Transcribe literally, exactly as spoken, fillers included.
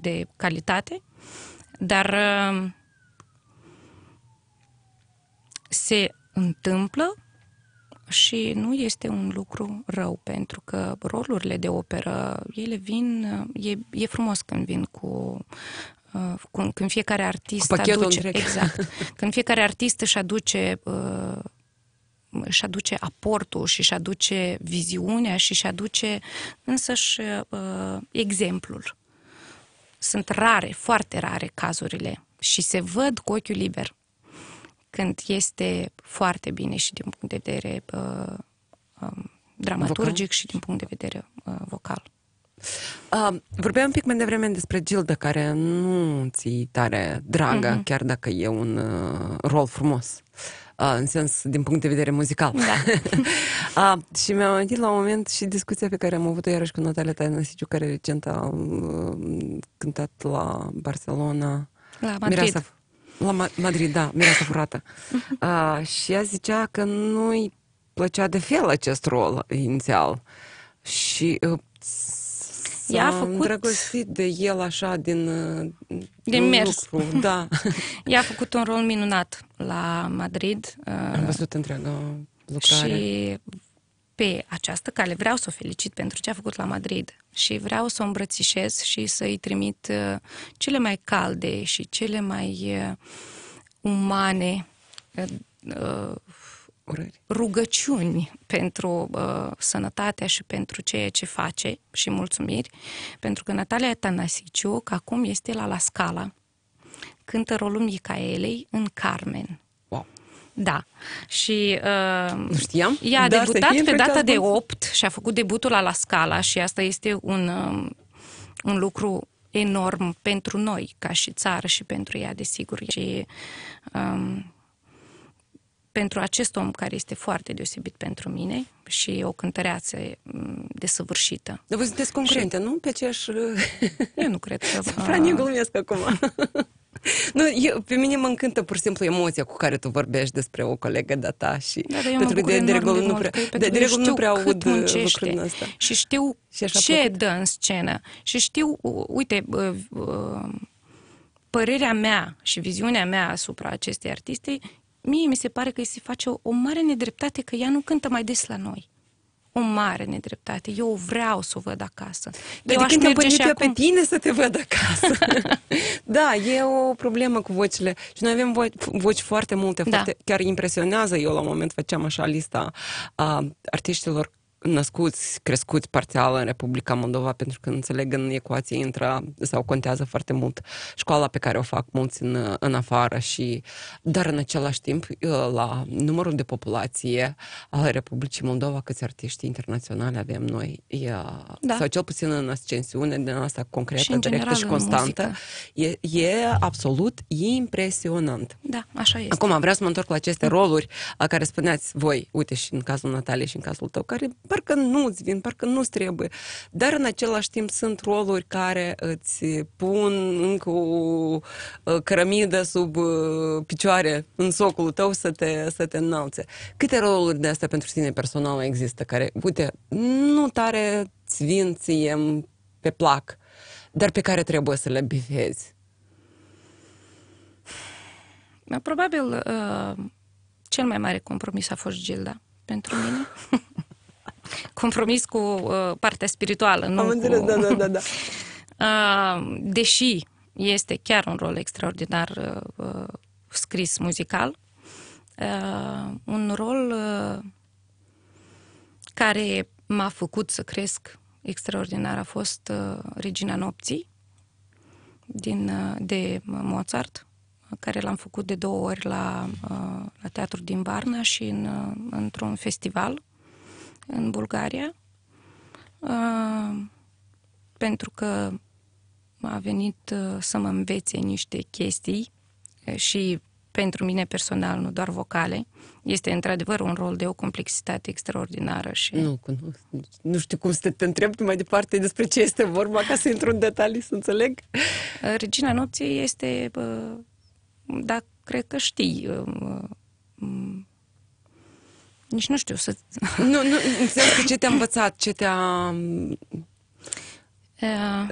de calitate, dar se întâmplă și nu este un lucru rău, pentru că rolurile de operă, ele vin, e, e frumos când vin cu, cu când fiecare artist aduce, întreg. exact, când fiecare artist își aduce își aduce aportul și își aduce viziunea și își aduce însăși uh, exemplul. Sunt rare, foarte rare cazurile și se văd cu ochiul liber când este foarte bine și din punct de vedere uh, um, dramaturgic vocal? Și din punct de vedere uh, vocal. Uh, vorbeam un pic mai devreme despre Gilda, care nu ți-i tare dragă, mm-hmm. chiar dacă e un uh, rol frumos. Uh, în sens, din punct de vedere muzical. Da. uh, și mi-am amintit la un moment și discuția pe care am avut-o iarăși cu Natalia Tainăsiciu, care recent a uh, cântat la Barcelona. La Madrid. Mireasa, la Ma- Madrid, da, Mireasa Furată. Uh, și ea zicea că nu-i plăcea de fel acest rol inițial. Și uh, ea a făcut... îndrăgostit de el așa din, din mers. Lucru, da. Ea a făcut un rol minunat la Madrid. Am văzut întreaga lucrare. Și pe această cale vreau să o felicit pentru ce a făcut la Madrid și vreau să o îmbrățișez și să-i trimit cele mai calde și cele mai umane Urări. rugăciuni pentru uh, sănătatea și pentru ceea ce face și mulțumiri, pentru că Natalia Tanasiciu, că acum este la La Scala, cântă rolul Micaelei în Carmen. Wow. Da. Și uh, nu știam, ea a debutat pe data de bun. opt și a făcut debutul la La Scala și asta este un, uh, un lucru enorm pentru noi, ca și țară și pentru ea, desigur. Și um, pentru acest om care este foarte deosebit pentru mine și o cântăreață desăvârșită. Dar voi sunteți concurente, și... nu? Pe aceeași... Eu nu cred că... Franie, glumesc acum. Nu, eu, pe mine mă încântă pur și simplu emoția cu care tu vorbești despre o colegă de-a ta și da, dar eu pentru mă că de, de regulă nu prea, de, de, de regulă nu prea aud lucrurile astea. Și știu și ce plăcut. Dă în scenă. Și știu, uite, părerea mea și viziunea mea asupra acestei artiste, mie mi se pare că îi se face o, o mare nedreptate că ea nu cântă mai des la noi. O mare nedreptate. Eu vreau să o văd acasă. Dar de când te-am părit eu acum... pe tine să te văd acasă. Da, e o problemă cu vocile. Și noi avem voci, voci foarte multe, da. Foarte, chiar impresionează. Eu la un moment făceam așa lista a artiștilor născuți, crescuți parțial în Republica Moldova, pentru că, înțeleg, în ecuație intră sau contează foarte mult școala pe care o fac mulți în, în afară și, dar în același timp, la numărul de populație al Republicii Moldova, câți artiști internaționali avem noi, e, da. Sau cel puțin în ascensiune din asta concretă, și directă general, și constantă, e, e absolut impresionant. Da, așa este. Acum, vreau să mă întorc la aceste roluri la care spuneați voi, uite, și în cazul Nataliei și în cazul tău, care parcă nu-ți vin, parcă nu-ți trebuie. Dar în același timp sunt roluri care îți pun încă o cărămidă sub picioare în socolul tău să te, să te înalțe. Câte roluri de astea pentru tine personal există care, uite, nu tare ți vin ție pe plac, dar pe care trebuie să le bifezi? Probabil uh, cel mai mare compromis a fost Gilda pentru mine. Compromis cu uh, partea spirituală, nu Am înțeles, cu... da, da, da, da. uh, deși este chiar un rol extraordinar uh, scris muzical, uh, un rol uh, care m-a făcut să cresc extraordinar a fost uh, Regina Nopții din, uh, de Mozart, care l-am făcut de două ori la, uh, la Teatrul din Varna și în, uh, într-un festival în Bulgaria, uh, pentru că a venit uh, să mă învețe niște chestii uh, și pentru mine personal, nu doar vocale. Este într-adevăr un rol de o complexitate extraordinară. Și... Nu, nu, nu știu cum să te întreb mai departe despre ce este vorba, ca să intru în detalii, să înțeleg. Uh, Regina Nopții este, uh, da, cred că știi, uh, uh, nici nu știu să... Nu, nu, înțeleg că ce te-a învățat, ce te-a... Uh,